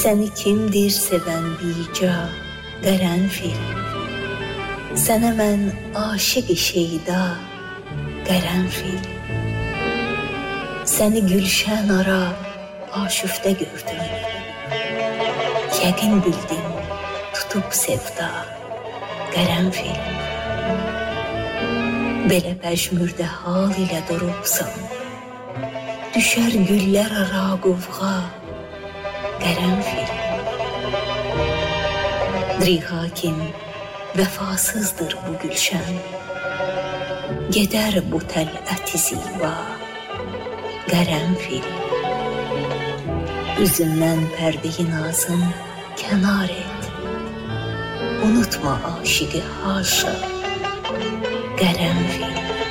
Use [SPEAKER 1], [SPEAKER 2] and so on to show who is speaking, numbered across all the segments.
[SPEAKER 1] Səni kimdir sevən bica qərənfil? Sənə mən aşiq şeyda qərənfil. Səni gülşən ara aşüftə gördüm. Yəqin bildim tutub sevda qərənfil. Belə pəşmürdə hal ilə durubsan, düşər güllər ara qovğa qərənfil. Drihakin vəfasızdır bu gülşən, gedər bu tələt-i ziba qərənfil. Üzündən pərdeyi nazın kənar et, unutma aşiqi haşa qərənfil.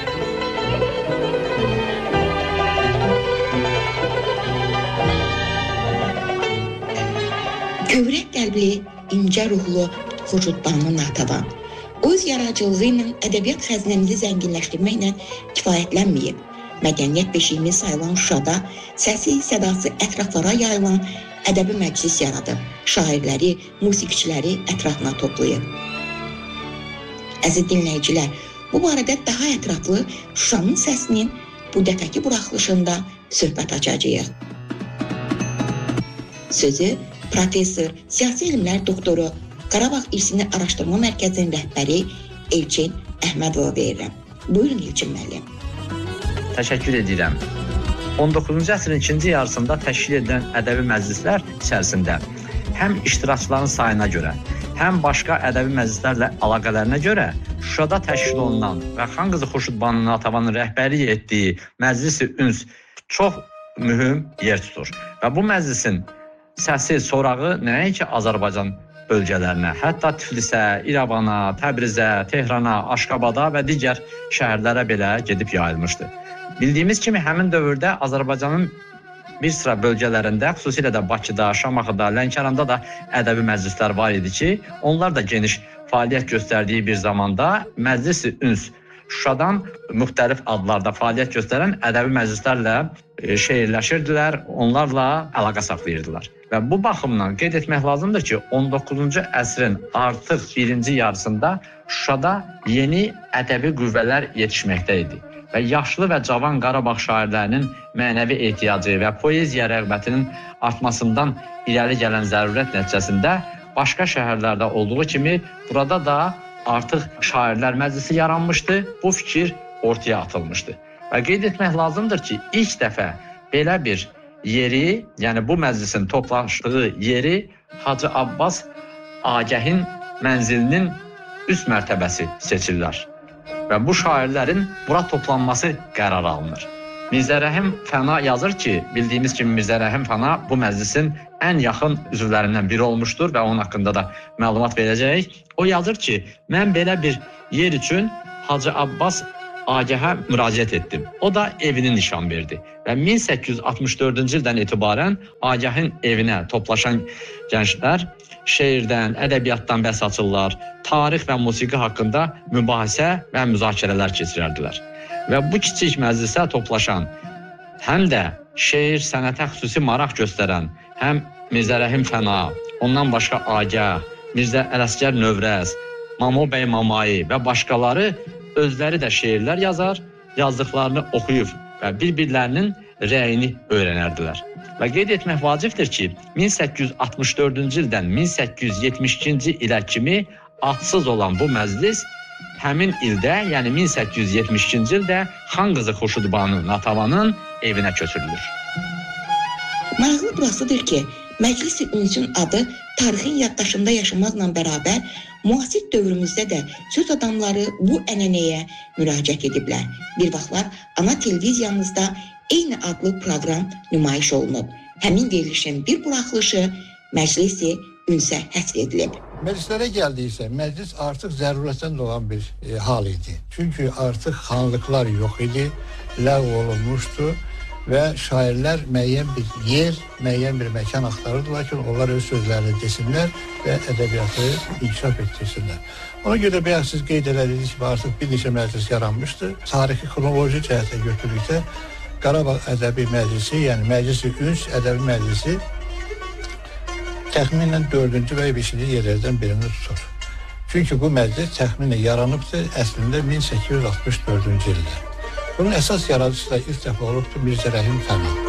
[SPEAKER 2] Kövrək qəlbli, incə ruhlu Xurşudbanu Natəvan öz yaradıcılığı ilə ədəbiyyat xəzinəmizi zənginləşdirməklə kifayətlənməyib. Mədəniyyət beşiyimiz sayılan Şuşada səsi, sədası ətraflara yayılan ədəbi məclis yaradıb, şairləri, musiqiçiləri ətrafına toplayıb. Əziz dinləyicilər, bu barədə daha ətraflı Şuşanın səsinin bu dəfəki buraxılışında söhbət açacağıq. Sözü professor, siyasi elmlər doktoru, Qarabağ İrsini Araşdırma Mərkəzinin rəhbəri Elçin Əhmədova verirəm. Buyurun Elçin müəllim.
[SPEAKER 3] Təşəkkür edirəm. 19-cu əsrin ikinci yarısında təşkil edilən ədəbi məclislər içərisində həm iştirakçıların sayına görə, həm başqa ədəbi məclislərlə əlaqələrinə görə Şuşada təşkil olunan və Xan qızı Xurşudbanu Natəvanın rəhbərlik etdiyi Məclis-i Üns çox mühüm yer tutur. Və bu məclisin səsi, sorağı nəinki Azərbaycan bölgələrinə, hətta Tiflisə, İrəvana, Təbrizə, Tehrana, Aşqabada və digər şəhərlərə belə gedib yayılmışdı. Bildiyimiz kimi həmin dövrdə Azərbaycanın bir sıra bölgələrində, xüsusilə də Bakıda, Şamaxıda, Lənkəranda da ədəbi məclislər var idi ki, onlar da geniş fəaliyyət göstərdiyi bir zamanda Məclis-i Üns Şuşadan müxtəlif adlarda fəaliyyət göstərən ədəbi məclislərlə şeirləşirdilər, onlarla əlaqə saxlayırdılar. Və bu baxımdan qeyd etmək lazımdır ki, 19-cu əsrin artıq birinci yarısında Şuşada yeni ədəbi qüvvələr yetişməkdə idi. Və yaşlı və cavan Qarabağ şairlərinin mənəvi ehtiyacı və poeziya rəğbətinin artmasından irəli gələn zərurət nəticəsində başqa şəhərlərdə olduğu kimi burada da artıq şairlər məclisi yaranmışdı, bu fikir ortaya atılmışdı. Və qeyd etmək lazımdır ki, ilk dəfə belə bir yeri, yəni bu məclisin toplaşdığı yeri Hacı Abbas Agəhin mənzilinin üst mərtəbəsi seçirlər. Və bu şairlərin bura toplanması qərar alınır. Mirzə Rəhim Fəna yazır ki, bildiyimiz kimi Mirzə Rəhim Fəna bu məclisin ən yaxın üzvlərindən biri olmuşdur və onun haqqında da məlumat verəcəyik. O yazır ki, mən belə bir yer üçün Hacı Abbas Agəhə müraciət etdim. O da evini nişan verdi və 1864-cü ildən etibarən Agəhin evinə toplaşan gənclər şeirdən, ədəbiyyatdan bəhs açırlar, tarix və musiqi haqqında mübahisə və müzakirələr keçirərdilər. Və bu kiçik məclisə toplaşan, həm də şeir, sənətə xüsusi maraq göstərən, həm Mirzə Rəhim Fəna, ondan başqa Agəh, Mirzə Ələsgər Növrəz, Mamo bəy Mamayi və başqaları özləri də şeirlər yazar, yazdıqlarını oxuyub və bir-birlərinin rəyini öyrənərdilər. Və qeyd etmək vacibdir ki, 1864-cü ildən 1872-ci ilə kimi adsız olan bu məclis həmin ildə, yəni 1872-ci ildə Xan qızı Xurşudbanu Natəvanın evinə köçürülür.
[SPEAKER 2] Maraqlı burasıdır ki, Məclis-i Ünsün adı tarixin yaddaşında yaşamazla bərabər müasir dövrümüzdə də söz adamları bu ənənəyə müraciət ediblər. Bir vaxtlar ana televiziyamızda eyni adlı proqram nümayiş olunub. Həmin verilişin bir buraxılışı Məclis-i Ünsə həsr edilib.
[SPEAKER 4] Məclislərə gəldiksə, məclis artıq zərurətdən doğan bir hal idi. Çünki artıq xanlıqlar yox idi, ləğv olunmuşdu və şairlər müəyyən bir yer, müəyyən bir məkan axtarırdılar ki, onlar öz sözlərini desinlər və ədəbiyyatı inkişaf etdirsinlər. Ona görə bayaq siz qeyd elədiniz ki, artıq bir neçə məclis yaranmışdı. Tarixi xronoloji cəhətə götürükdə Qarabağ Ədəbi Məclisi, yəni Məclis-i Üns Ədəbi Məclisi təxminən 4-cü və 5-ci yerlərdən birini tutur. Çünki bu məclis təxminən yaranıbdır əslində 1864-cü ildə. Bunun əsas yaradıcısı da ilk dəfə olubdur Mirzə Rəhim Xənan.